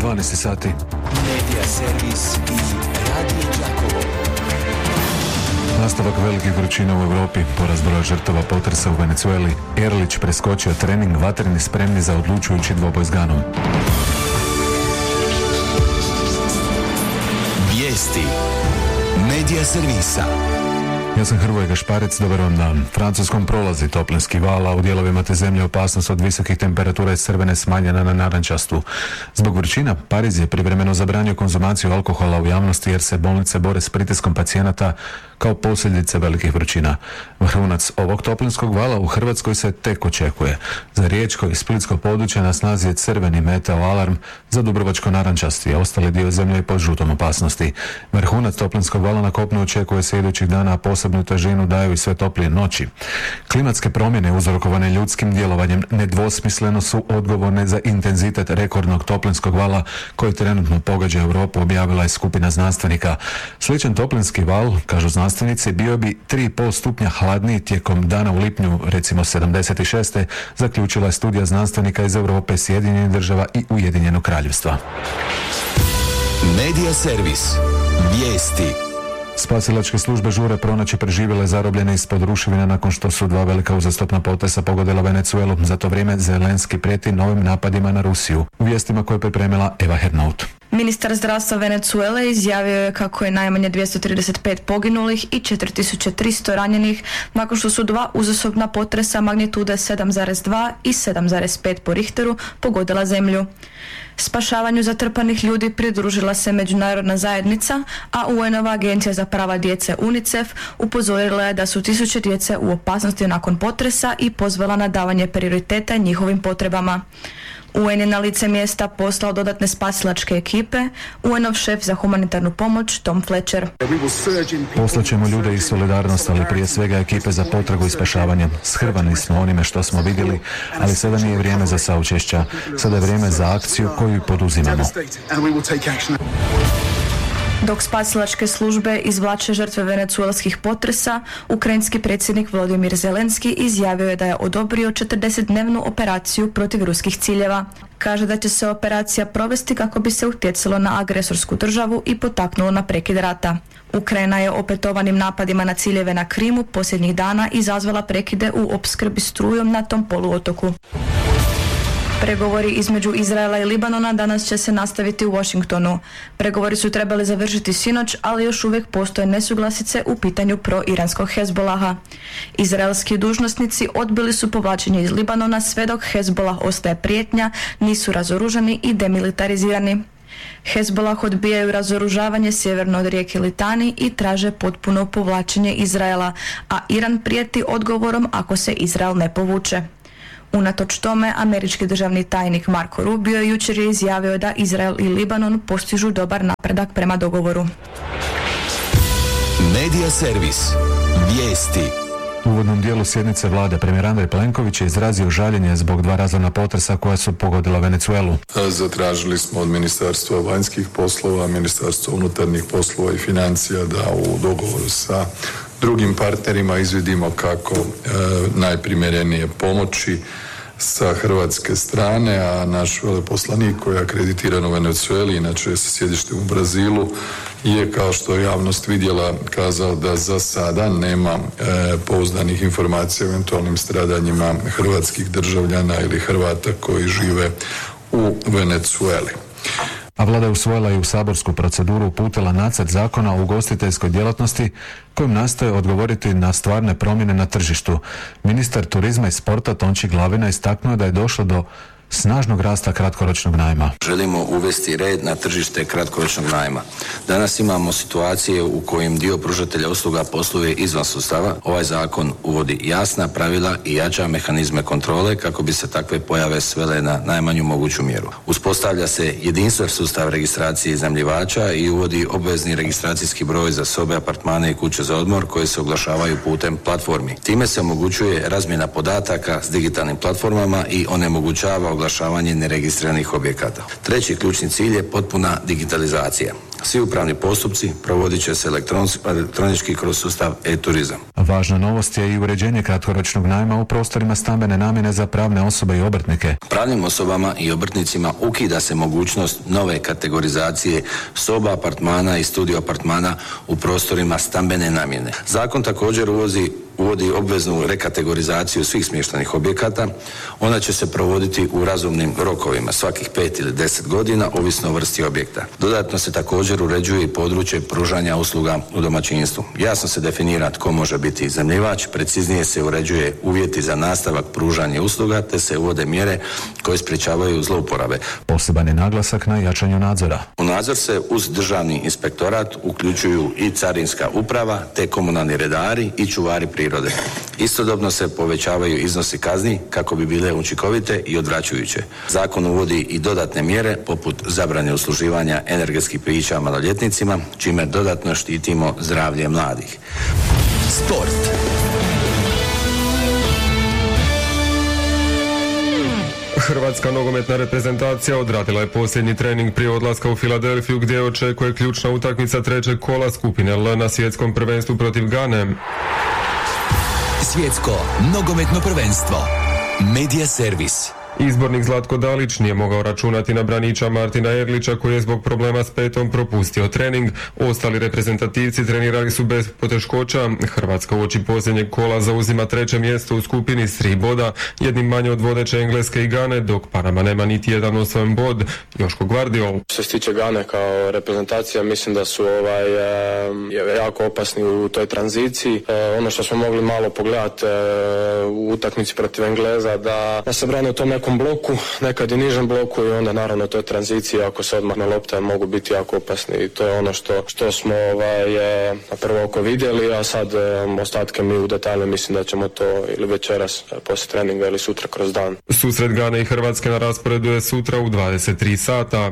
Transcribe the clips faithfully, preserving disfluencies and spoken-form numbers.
dvanaest sati. Media servis i Radio Đakovo. Nastavak velikih vrućina u Europi, porast broja žrtava potresa u Venezueli, Erlić preskočio trening, vatreni spremni za odlučujući dvoboj s Ganom. Vijesti Media servisa. Ja sam Hrvoje Gašparec, dobar vam dan. Francuskom prolazi toplinski val, a u dijelovima te zemlje opasnost od visokih temperatura iz crvene smanjena na narančastu. Zbog vrućina, Pariz je privremeno zabranio konzumaciju alkohola u javnosti jer se bolnice bore s pritiskom pacijenata kao posljedice velikih vrućina. Vrhunac ovog toplinskog vala u Hrvatskoj se tek očekuje. Za riječko i splitsko područje na snazi je crveni meteo alarm, za dubrovačko narančasti, a ostali dio zemlje je pod žutom opasnosti. Vrhunac toplinskog vala na kopnu očekuje se idućih dana, a posebnu težinu daju i sve toplije noći. Klimatske promjene uzrokovane ljudskim djelovanjem nedvosmisleno su odgovorne za intenzitet rekordnog toplinskog vala koji trenutno pogađa Europu, objavila je skupina znanstvenika. Sličan toplinski val, kažu znanstvenici, bio bi tri i pol stupnja hladniji tijekom dana u lipnju, recimo sedamdeset šeste. zaključila je studija znanstvenika iz Europe, Sjedinjenih država i Ujedinjenog kraljevstva. Media servis. Vijesti. Spasilačke službe žure pronaći preživjele zarobljene ispod ruševina nakon što su dva velika uzastopna potresa pogodila Venezuelu. Za to vrijeme Zelenski prijeti novim napadima na Rusiju. U vijestima koje je pripremila Eva Hernaut. Ministar zdravstva Venezuele izjavio je kako je najmanje dvjesto trideset pet poginulih i četiri tisuće tristo ranjenih nakon što su dva uzastopna potresa magnitude sedam zarez dva i sedam zarez pet po Richteru pogodila zemlju. Spašavanju zatrpanih ljudi pridružila se međunarodna zajednica, a U N-ova agencija za prava djece UNICEF upozorila je da su tisuće djece u opasnosti nakon potresa i pozvala na davanje prioriteta njihovim potrebama. U N je na lice mjesta poslao dodatne spasilačke ekipe, U N-ov šef za humanitarnu pomoć Tom Fletcher. Poslaćemo ljude i solidarnost, ali prije svega ekipe za potragu i spašavanje. Shrvani smo onime što smo vidjeli, ali sada nije vrijeme za saučešća. Sada je vrijeme za akciju koju poduzimamo. Dok spasilačke službe izvlače žrtve venecuelskih potresa, ukrajinski predsjednik Volodymyr Zelenski izjavio je da je odobrio četrdesetdnevnu operaciju protiv ruskih ciljeva. Kaže da će se operacija provesti kako bi se utjecalo na agresorsku državu i potaknulo na prekid rata. Ukrajina je opetovanim napadima na ciljeve na Krimu posljednjih dana izazvala prekide u opskrbi strujom na tom poluotoku. Pregovori između Izraela i Libanona danas će se nastaviti u Washingtonu. Pregovori su trebali završiti sinoć, ali još uvijek postoje nesuglasice u pitanju pro-iranskog Hezbolaha. Izraelski dužnosnici odbili su povlačenje iz Libanona sve dok Hezbolah ostaje prijetnja, nisu razoružani i demilitarizirani. Hezbolah odbijaju razoružavanje sjeverno od rijeke Litani i traže potpuno povlačenje Izraela, a Iran prijeti odgovorom ako se Izrael ne povuče. Unatoč tome, američki državni tajnik Marco Rubio jučer je izjavio da Izrael i Libanon postižu dobar napredak prema dogovoru. Media servis. Vijesti. U uvodnom dijelu sjednice vlade premijer Andrej Plenković je izrazio žaljenje zbog dva razorna potresa koja su pogodila Venezuelu. Zatražili smo od Ministarstva vanjskih poslova, Ministarstva unutarnjih poslova i financija da u dogovoru sa drugim partnerima izvidimo kako e, najprimjerenije pomoći sa hrvatske strane, a naš veleposlanik koji je akreditiran u Venezueli, inače sa sjedištem u Brazilu, je, kao što je javnost vidjela, kazao da za sada nema e, pouzdanih informacija o eventualnim stradanjima hrvatskih državljana ili Hrvata koji žive u Venezueli. A vlada je usvojila i u saborsku proceduru uputila nacrt zakona o ugostiteljskoj djelatnosti kojim nastoje odgovoriti na stvarne promjene na tržištu. Ministar turizma i sporta Tonči Glavina istaknuo da je došlo do snažnog rasta kratkoročnog najma. Želimo uvesti red na tržište kratkoročnog najma. Danas imamo situacije u kojim dio pružatelja usluga posluje izvan sustava. Ovaj zakon uvodi jasna pravila i jača mehanizme kontrole kako bi se takve pojave svele na najmanju moguću mjeru. Uspostavlja se jedinstven sustav registracije iznajmljivača i uvodi obvezni registracijski broj za sobe, apartmane i kuće za odmor koje se oglašavaju putem platformi. Time se omogućuje razmjena podataka s digitalnim platformama i onemogućava oglašavanje neregistriranih objekata. Treći ključni cilj je potpuna digitalizacija. Svi upravni postupci provodit će se elektronički kroz sustav e-turizam. Važna novost je i uređenje kratkoročnog najma u prostorima stambene namjene za pravne osobe i obrtnike. Pravnim osobama i obrtnicima ukida se mogućnost nove kategorizacije soba, apartmana i studio apartmana u prostorima stambene namjene. Zakon također uvozi uvodi obveznu rekategorizaciju svih smještajnih objekata. Ona će se provoditi u razumnim rokovima, svakih pet ili deset godina, ovisno o vrsti objekta. Dodatno se također uređuje i područje pružanja usluga u domaćinstvu. Jasno se definira tko može biti iznajmljivač, preciznije se uređuje uvjeti za nastavak pružanja usluga, te se uvode mjere koje sprječavaju zlouporabe. Poseban je naglasak na jačanju nadzora. U nadzor se uz državni inspektorat uključuju i carinska uprava, te komunalni redari i čuvari prirode. Istodobno se povećavaju iznosi kazni kako bi bile učinkovite i odvraćajuće. Zakon uvodi i dodatne mjere poput zabrane usluživanja energetskih pića maloljetnicima, čime dodatno štitimo zdravlje mladih. Sport. Hrvatska nogometna reprezentacija odradila je posljednji trening prije odlaska u Filadelfiju, gdje očekuje ključna utakmica trećeg kola skupine L na svjetskom prvenstvu protiv Gane. Svjetsko nogometno prvenstvo. Media servis. Izbornik Zlatko Dalić nije mogao računati na braniča Martina Erlića, koji je zbog problema s petom propustio trening. Ostali reprezentativci trenirali su bez poteškoća. Hrvatska uoči posljednjeg kola zauzima treće mjesto u skupini s tri boda, jednim manje od vodeće Engleske i Gane, dok Panama nema niti jedan osvojen bod. Joško Gvardiol. Što se tiče Gane kao reprezentacija, mislim da su ovaj, e, jako opasni u toj tranziciji. E, ono što smo mogli malo pogledati e, u utakmici protiv Engleza, da, da se brane u tom nekom bloku, nekad i nižem bloku, i onda naravno to je tranzicija, ako se odmah na lopte mogu biti jako opasni, i to je ono što, što smo ovaj, na prvo oko vidjeli, a sad um, ostatke mi u detalje mislim da ćemo to ili večeras poslije treninga ili sutra kroz dan. Susret Gane i Hrvatske na rasporedu je sutra u dvadeset tri sata.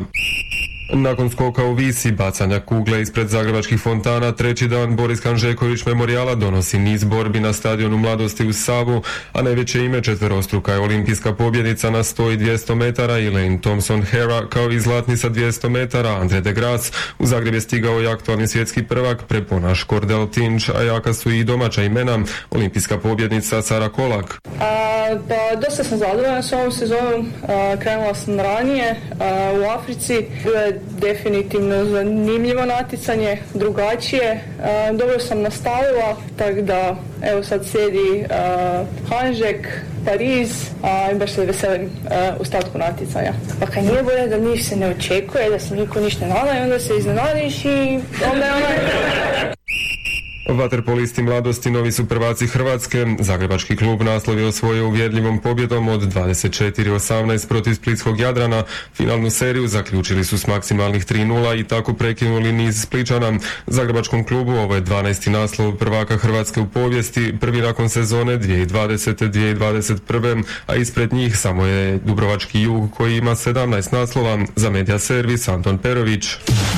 Nakon skoka u Visi, bacanja kugle ispred zagrebačkih fontana, treći dan Boris Hanžeković memorijala donosi niz borbi na stadionu Mladosti u Savu, a najveće ime četverostruka je olimpijska pobjednica na sto i dvjesto metara Elaine Thompson-Hera, kao i zlatni sa dvjesto metara Andre de Grasse. U Zagreb je stigao i aktualni svjetski prvak preponaš Kordel Tinch, a jaka su i domaća imena, olimpijska pobjednica Sara Kolak. A, pa dosta sam zadovoljna s ovom sezonom, a, krenula sam ranije a, u Africi, definitivno zanimljivo natjecanje, drugačije. A, dobro sam nastavila, tako da evo sad slijedi a, Hanžek, Pariz, a, i baš se veselim a, u statku natjecanja. Pa kad nije bolje da niš se ne očekuje, da se niko ništa ne nada i onda se iznenadiš i onda je onaj... Vaterpolisti Mladosti novi su prvaci Hrvatske. Zagrebački klub naslov je osvojio uvjerljivom pobjedom od dvadeset četiri osamnaest protiv splitskog Jadrana. Finalnu seriju zaključili su s maksimalnih tri nula i tako prekinuli niz Spličana. Zagrebačkom klubu ovo je dvanaesti naslov prvaka Hrvatske u povijesti, prvi nakon sezone dvije tisuće dvadesete dvije tisuće dvadeset prve, a ispred njih samo je Dubrovački Jug koji ima sedamnaest naslova. Za Media servis Anton Perović.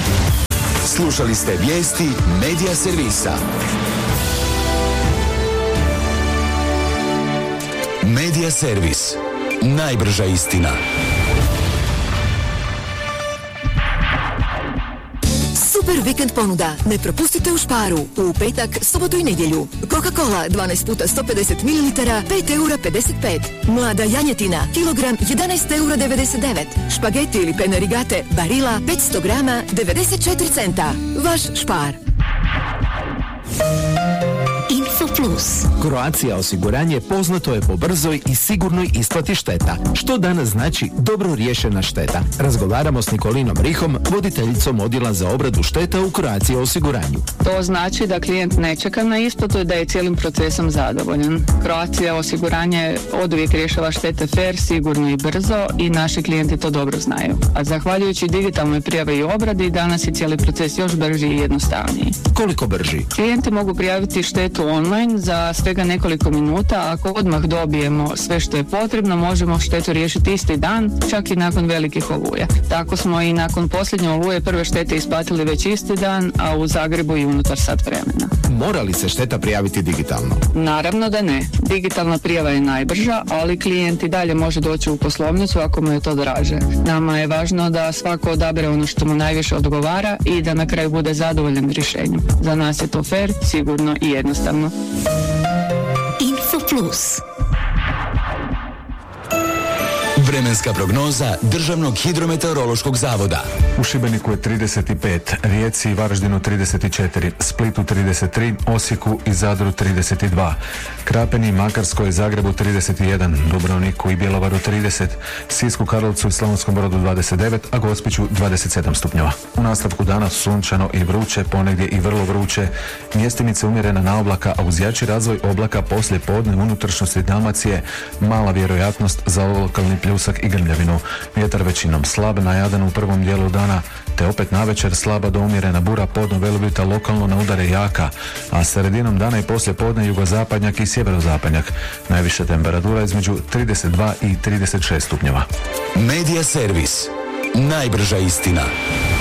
Slušali ste vijesti Media servisa. Media servis. Najbrža istina. Super vikend ponuda. Ne propustite u Sparu. U petak, subotu i nedjelju. Coca-Cola dvanaest puta sto pedeset mililitara, pet eura pedeset pet. Mlada janjetina, kilogram jedanaest eura devedeset devet. Špageti ili pene rigate, Barilla petsto grama, devedeset četiri centa. Vaš Spar. Info Plus. Croatia osiguranje poznato je po brzoj i sigurnoj isplati šteta. Što danas znači dobro riješena šteta? Razgovaramo s Nikolinom Rihom, voditeljicom odjela za obradu šteta u Croatia osiguranju. To znači da klijent ne čeka na isplatu i da je cijelim procesom zadovoljan. Croatia osiguranje oduvijek rješava štete fair, sigurno i brzo i naši klijenti to dobro znaju. A zahvaljujući digitalnoj prijavi i obradi danas je cijeli proces još brži i jednostavniji. Koliko brži? Klijenti mogu prijaviti štetu online za svega nekoliko minuta. Ako odmah dobijemo sve što je potrebno, možemo štetu riješiti isti dan, čak i nakon velikih oluja. Tako smo i nakon posljednje oluje prve štete isplatili već isti dan, a u Zagrebu i unutar sat vremena. Mora li se šteta prijaviti digitalno? Naravno da ne. Digitalna prijava je najbrža, ali klijent i dalje može doći u poslovnicu ako mu je to draže. Nama je važno da svako odabere ono što mu najviše odgovara i da na kraju bude zadovoljan rješenjem. Za nas je to fair, sigurno i jednostavno. Info Plus. Vremenska prognoza Državnog hidrometeorološkog zavoda. U Šibeniku je trideset pet, Rijeci i Varaždinu trideset četiri, Splitu trideset tri, Osijeku i Zadru trideset dva, Krapini, Makarskoj i Zagrebu trideset jedan, Dubrovniku i Bjelovaru trideset, Sisku, Karlovcu i Slavonskom Brodu dvadeset devet, a Gospiću dvadeset sedam stupnjeva. U nastavku dana sunčano i vruće, ponegdje i vrlo vruće, mjestimice umjerena na oblaka, a uz jači razvoj oblaka poslije podne u unutrašnjosti Dalmacije mala vjerojatnost za lokalni pljusak i grmljavinu. Vjetar većinom slab na Jadranu u prvom dijelu dana, te opet navečer slaba do umjerena bura, podno Velebita lokalno na udare jaka, a sredinom dana i poslije podne jugozapadnjak i sjeverozapadnjak. Najviša temperatura između trideset dva i trideset šest stupnjeva. Medija servis. Najbrža istina.